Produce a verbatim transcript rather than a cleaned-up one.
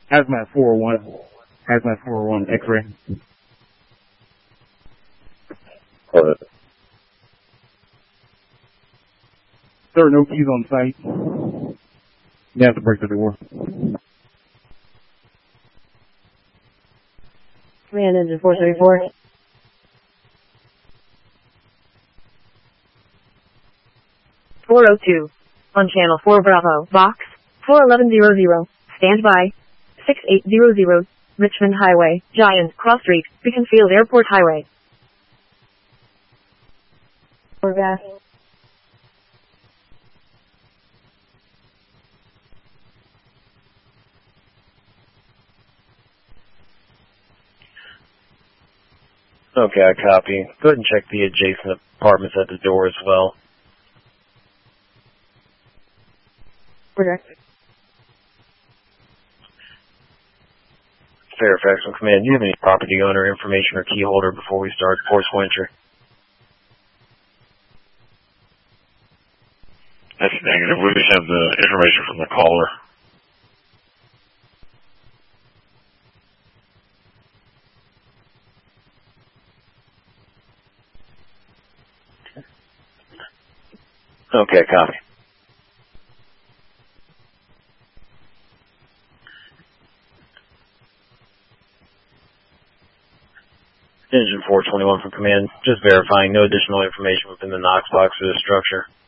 Hazmat four oh one. Hazmat four oh one, X-ray. What? There are no keys on site. You have to break the door. Command engine four thirty-four. four oh two. On channel four Bravo, box four eleven hundred. Stand by. six eight zero zero. Richmond Highway, Giant Cross Street, Beaconsfield Airport Highway. Or back. Okay, I copy. Go ahead and check the adjacent apartments at the door as well. Correct. Fairfax on command. Do you have any property owner information or key holder before we start forceful entry? That's negative. We just have the information from the caller. Okay, copy. Engine four twenty-one from command. Just verifying no additional information within the Knox box or the structure.